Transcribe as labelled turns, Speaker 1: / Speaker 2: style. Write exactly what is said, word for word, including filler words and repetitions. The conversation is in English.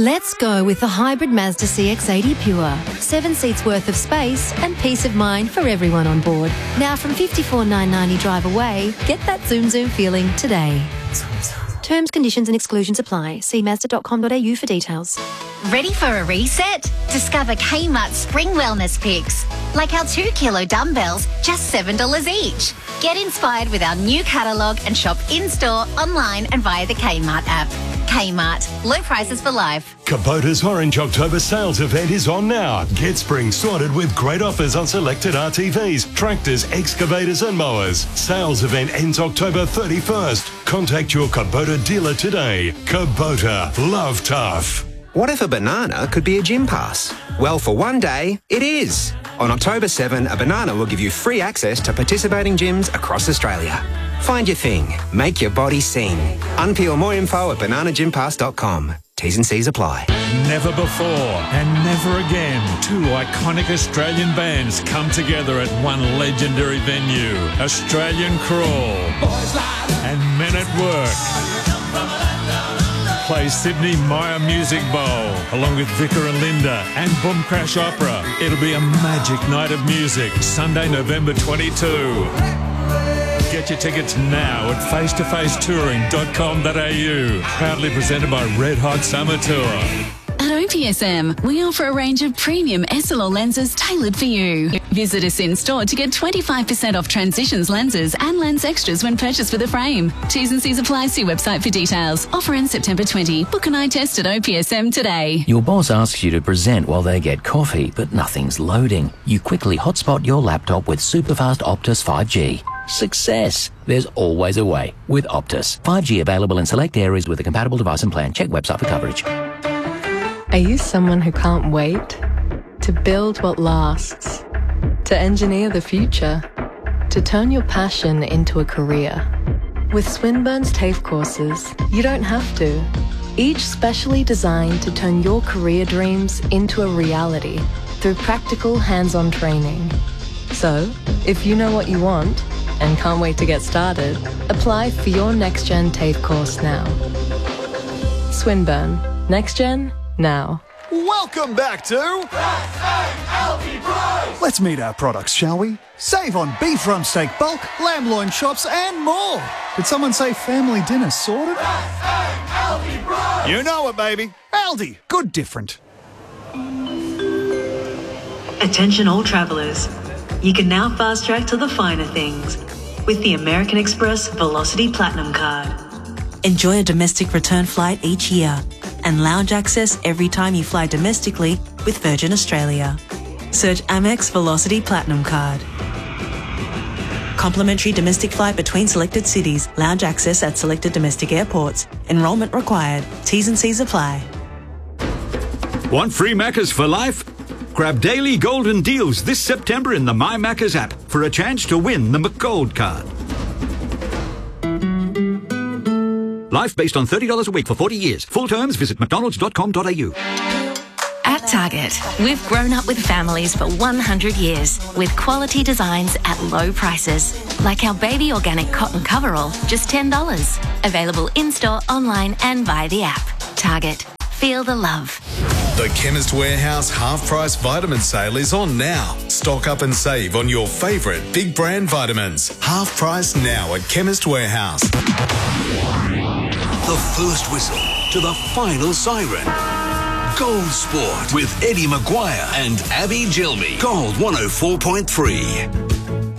Speaker 1: Let's go with the hybrid Mazda C X eighty Pure. Seven seats worth of space and peace of mind for everyone on board. Now from fifty-four thousand nine hundred ninety drive away, get that zoom zoom feeling today. Terms, conditions and exclusions apply. See mazda dot com dot a u for details.
Speaker 2: Ready for a reset? Discover Kmart Spring Wellness Picks. Like our two kilo dumbbells, just seven dollars each. Get inspired with our new catalogue and shop in-store, online and via the Kmart app. Kmart. Low prices for life.
Speaker 3: Kubota's Orange October sales event is on now. Get spring sorted with great offers on selected R T Vs, tractors, excavators and mowers. Sales event ends October thirty-first. Contact your Kubota dealer today. Kubota. Love tough.
Speaker 4: What if a banana could be a gym pass? Well, for one day, it is. On October seventh, a banana will give you free access to participating gyms across Australia. Find your thing. Make your body sing. Unpeel more info at banana gym pass dot com. T's and C's apply.
Speaker 5: Never before and never again, two iconic Australian bands come together at one legendary venue. Australian Crawl and Men at Work play Sydney Myer Music Bowl along with Vicar and Linda and Boom Crash Opera. It'll be a magic night of music, Sunday, November twenty-second. Get your tickets now at face to face touring dot com dot a u. Proudly presented by Red Hot Summer Tour.
Speaker 6: At O P S M, we offer a range of premium S L R lenses tailored for you. Visit us in store to get twenty-five percent off Transitions lenses and lens extras when purchased with a frame. T's and C's apply. See website for details. Offer ends September twentieth. Book an eye test at O P S M today.
Speaker 7: Your boss asks you to present while they get coffee, but nothing's loading. You quickly hotspot your laptop with superfast Optus five G. Success! There's always a way with Optus. five G available in select areas with a compatible device and plan. Check website for coverage.
Speaker 8: Are you someone who can't wait? To build what lasts? To engineer the future? To turn your passion into a career? With Swinburne's TAFE courses, you don't have to. Each specially designed to turn your career dreams into a reality through practical hands-on training. So, if you know what you want and can't wait to get started, apply for your NextGen TAFE course now. Swinburne. NextGen now.
Speaker 9: Welcome back to Let's meet our products, shall we? Save on beef rump steak bulk, lamb loin chops and more. Did someone say family dinner sorted? You know it, baby. Aldi. Good different.
Speaker 10: Attention all travellers. You can now fast track to the finer things with the American Express Velocity Platinum Card. Enjoy a domestic return flight each year and lounge access every time you fly domestically with Virgin Australia. Search Amex Velocity Platinum Card. Complimentary domestic flight between selected cities. Lounge access at selected domestic airports. Enrolment required. T's and C's apply.
Speaker 11: Want free Maccas for life? Grab daily golden deals this September in the My Maccas app for a chance to win the McGold card. Life based on thirty dollars a week for forty years. Full terms, visit mcdonalds dot com dot a u.
Speaker 2: At Target, we've grown up with families for one hundred years with quality designs at low prices. Like our baby organic cotton coverall, just ten dollars. Available in-store, online and via the app. Target. Feel the love.
Speaker 12: The Chemist Warehouse half-price vitamin sale is on now. Stock up and save on your favourite big brand vitamins. Half price now at Chemist Warehouse.
Speaker 13: The first whistle to the final siren. Gold Sport with Eddie Maguire and Abby Gilmy. Gold one oh four point three.